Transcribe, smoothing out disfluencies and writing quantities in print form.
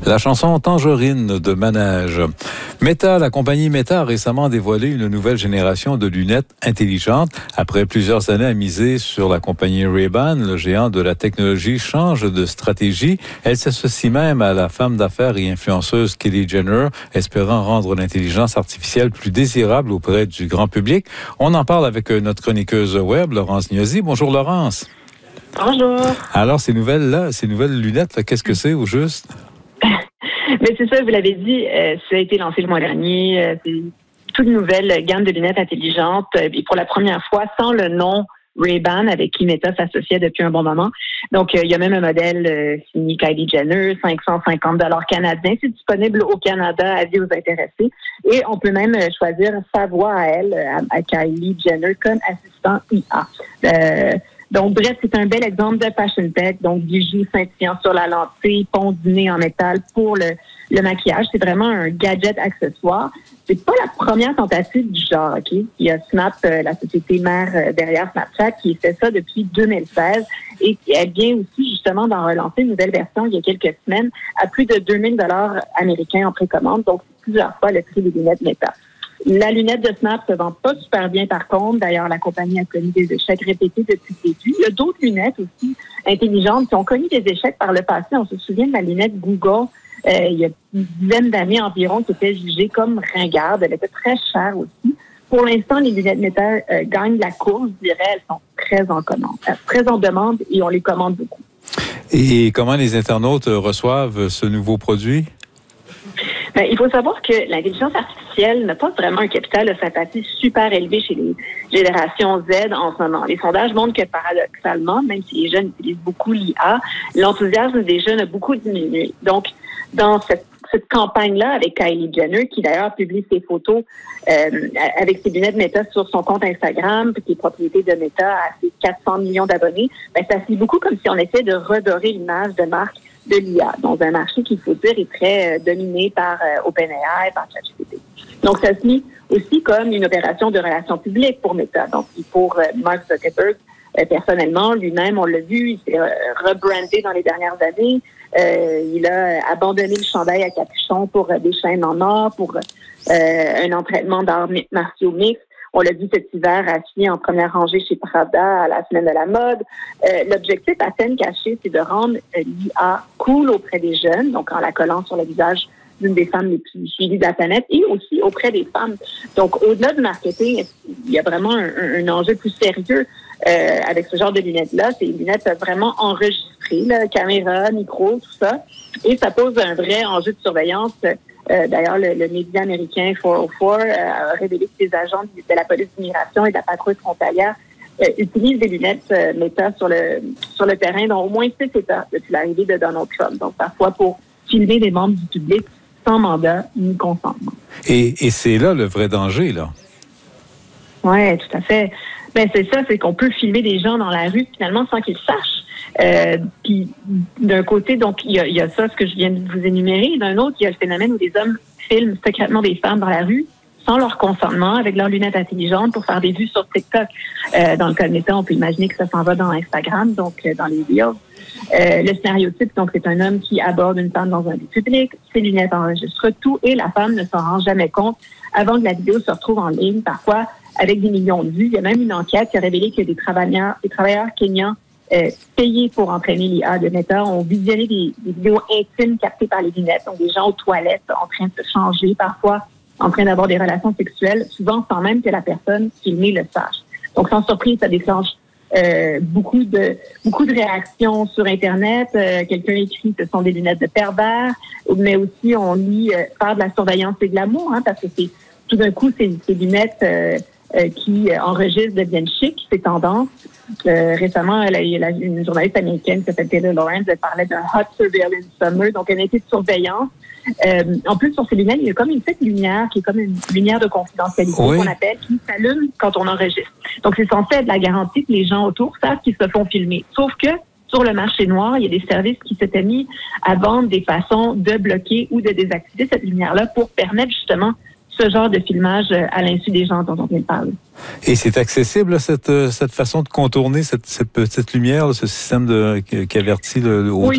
La chanson Tangerine de Manège. Meta, la compagnie Meta a récemment dévoilé une nouvelle génération de lunettes intelligentes. Après plusieurs années à miser sur la compagnie Ray-Ban, le géant de la technologie change de stratégie. Elle s'associe même à la femme d'affaires et influenceuse Kylie Jenner, espérant rendre l'intelligence artificielle plus désirable auprès du grand public. On en parle avec notre chroniqueuse web, Laurence Gnosi. Bonjour Laurence. Bonjour. Alors, ces nouvelles lunettes, qu'est-ce que c'est au juste? Mais c'est ça, vous l'avez dit, ça a été lancé le mois dernier. C'est une toute nouvelle gamme de lunettes intelligentes. Et pour la première fois, sans le nom Ray-Ban, avec qui Meta s'associait depuis un bon moment. Donc, il y a même un modèle signé Kylie Jenner, $550 canadiens. C'est disponible au Canada, avis aux intéressés. Et on peut même choisir sa voix à elle, à Kylie Jenner, comme assistant IA. Donc, bref, c'est un bel exemple de fashion tech. Donc, bijoux scintillants sur la lentille, pont du nez en métal pour le maquillage. C'est vraiment un gadget accessoire. C'est pas la première tentative du genre, OK? Il y a Snap, la société mère derrière Snapchat, qui fait ça depuis 2016 et elle vient aussi justement d'en relancer une nouvelle version il y a quelques semaines à plus de $2000 américains en précommande. Donc, c'est plusieurs fois le prix des lunettes Meta. La lunette de Snap se vend pas super bien par contre. D'ailleurs, la compagnie a connu des échecs répétés depuis le début. Il y a d'autres lunettes aussi intelligentes qui ont connu des échecs par le passé. On se souvient de la lunette Google il y a une dizaine d'années environ qui était jugée comme ringarde. Elle était très chère aussi. Pour l'instant, les lunettes Meta gagnent la course, je dirais. Elles sont très en demande et on les commande beaucoup. Et comment les internautes reçoivent ce nouveau produit? Ben, il faut savoir que l'intelligence artificielle n'a pas vraiment un capital de sympathie super élevé chez les générations Z en ce moment. Les sondages montrent que paradoxalement, même si les jeunes utilisent beaucoup l'IA, l'enthousiasme des jeunes a beaucoup diminué. Donc, dans cette campagne-là avec Kylie Jenner, qui d'ailleurs publie ses photos avec ses lunettes Meta sur son compte Instagram, qui est propriété de Meta à ses 400 millions d'abonnés, ben, ça se lit beaucoup comme si on essayait de redorer l'image de marque de l'IA, dans un marché qu'il faut dire est très dominé par OpenAI, par ChatGPT. Donc, ça se lit aussi comme une opération de relations publiques pour Meta. Donc, pour Mark Zuckerberg, personnellement, lui-même, on l'a vu, il s'est rebrandé dans les dernières années. Il a abandonné le chandail à capuchon pour des chaînes en or, pour un entraînement d'arts martiaux mixtes. On l'a vu cet hiver assis en première rangée chez Prada à la semaine de la mode. L'objectif à peine caché, c'est de rendre l'IA cool auprès des jeunes, donc en la collant sur le visage d'une des femmes les plus suivies de la planète et aussi auprès des femmes. Donc, au-delà du marketing, il y a vraiment un enjeu plus sérieux avec ce genre de lunettes-là. Ces lunettes peuvent vraiment enregistrer, là, caméra, micro, tout ça. Et ça pose un vrai enjeu de surveillance. D'ailleurs, le média américain 404 a révélé que les agents de la police d'immigration et de la patrouille frontalière utilisent des lunettes Meta sur le terrain dans au moins 6 États depuis l'arrivée de Donald Trump. Donc, parfois pour filmer des membres du public sans mandat ni consentement. Et c'est là le vrai danger, là. Oui, tout à fait. Ben, c'est ça, c'est qu'on peut filmer des gens dans la rue finalement sans qu'ils sachent. Puis d'un côté, donc il y a ça, ce que je viens de vous énumérer. D'un autre, il y a le phénomène où des hommes filment secrètement des femmes dans la rue sans leur consentement, avec leurs lunettes intelligentes pour faire des vues sur TikTok. Dans le cas de Meta, on peut imaginer que ça s'en va dans Instagram, donc dans les Reels. Le scénario type, donc c'est un homme qui aborde une femme dans un lieu public, ses lunettes enregistrent tout et la femme ne s'en rend jamais compte avant que la vidéo se retrouve en ligne, parfois avec des millions de vues. Il y a même une enquête qui a révélé que des travailleurs kenyans payés pour entraîner l'IA de Meta ont visionné des vidéos intimes captées par les lunettes, donc des gens aux toilettes en train de se changer, parfois en train d'avoir des relations sexuelles, souvent sans même que la personne filmée le sache. Donc, sans surprise, ça déclenche beaucoup de réactions sur Internet. Quelqu'un écrit que ce sont des lunettes de pervers, mais aussi on lit faire de la surveillance et de l'amour, parce que c'est tout d'un coup, ces lunettes qui enregistrent deviennent chic, c'est tendance. Récemment, il y a une journaliste américaine qui s'appelle Taylor Lorenz, elle parlait d'un hot surveillance summer, donc un été de surveillance. En plus, sur ces lunettes, il y a comme une petite lumière qui est comme une lumière de confidentialité qu'on appelle, qui s'allume quand on enregistre. Donc, c'est censé être la garantie que les gens autour savent qu'ils se font filmer. Sauf que sur le marché noir, il y a des services qui s'étaient mis à vendre des façons de bloquer ou de désactiver cette lumière-là pour permettre justement ce genre de filmage à l'insu des gens dont on vient de parler. Et c'est accessible, cette façon de contourner cette petite lumière, ce système qui avertit